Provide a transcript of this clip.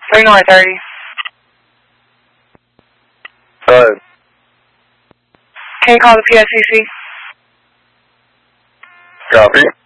3 North 30. Go ahead. Can you call the PSCC? Copy.